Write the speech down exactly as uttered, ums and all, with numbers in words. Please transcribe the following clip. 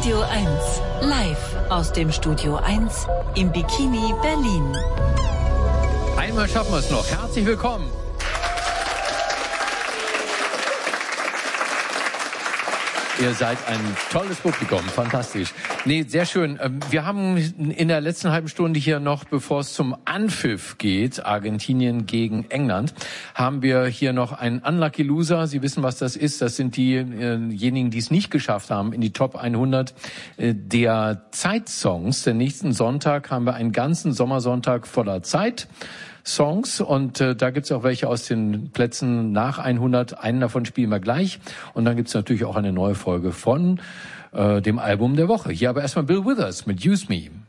Radio eins, live aus dem Studio eins im Bikini Berlin. Einmal schaffen wir es noch. Herzlich willkommen. Ihr seid ein tolles Publikum, fantastisch. Nee, sehr schön. Wir haben in der letzten halben Stunde hier noch, bevor es zum Anpfiff geht, Argentinien gegen England, haben wir hier noch einen Unlucky Loser. Sie wissen, was das ist. Das sind diejenigen, die es nicht geschafft haben in die Top hundert der Zeitsongs. Den nächsten Sonntag haben wir einen ganzen Sommersonntag voller Zeit. Songs und äh, da gibt's auch welche aus den Plätzen nach hundert. Einen davon spielen wir gleich und dann gibt's natürlich auch eine neue Folge von äh, dem Album der Woche. Hier aber erstmal Bill Withers mit Use Me.